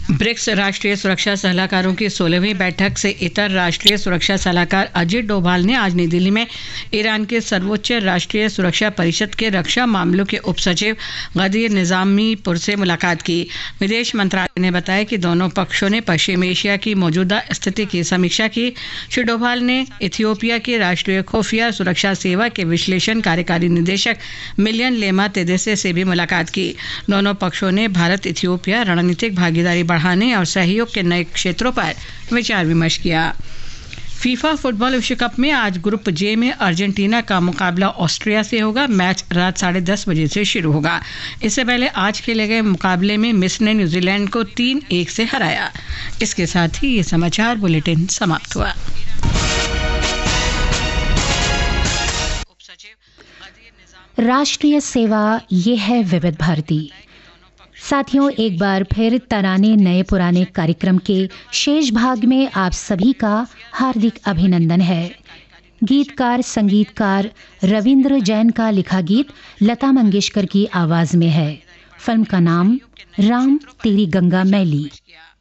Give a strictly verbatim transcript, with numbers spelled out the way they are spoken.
BRICS राष्ट्रीय सुरक्षा सलाहकारों की सोलहवीं बैठक से इतर राष्ट्रीय सुरक्षा सलाहकार अजित डोभाल ने आज नई दिल्ली में ईरान के सर्वोच्च राष्ट्रीय सुरक्षा परिषद के रक्षा मामलों के उपसचिव गदीर निजामीपुर से मुलाकात की। विदेश मंत्रालय ने बताया कि दोनों पक्षों ने पश्चिम एशिया की मौजूदा स्थिति की समीक्षा की। श्री डोभाल ने इथियोपिया के राष्ट्रीय खुफिया सुरक्षा सेवा के विश्लेषण कार्यकारी निदेशक मिलियन लेमा तेदेसे से भी मुलाकात की। दोनों पक्षों ने भारत इथियोपिया रणनीतिक भागीदारी बढ़ाने और सहयोग के नए क्षेत्रों पर विचार विमर्श किया। फीफा फुटबॉल विश्व कप में आज ग्रुप जे में अर्जेंटीना का मुकाबला ऑस्ट्रिया से होगा। मैच रात साढ़े दस बजे से शुरू होगा। इससे पहले आज खेले गए मुकाबले में मिस्र ने न्यूजीलैंड को तीन एक से हराया। इसके साथ ही ये समाचार बुलेटिन समाप्त हुआ। राष्ट्रीय सेवा, ये है विविध भारती। साथियों, एक बार फिर तराने नए पुराने कार्यक्रम के शेष भाग में आप सभी का हार्दिक अभिनंदन है। गीतकार संगीतकार रविंद्र जैन का लिखा गीत लता मंगेशकर की आवाज में है। फिल्म का नाम राम तेरी गंगा मैली।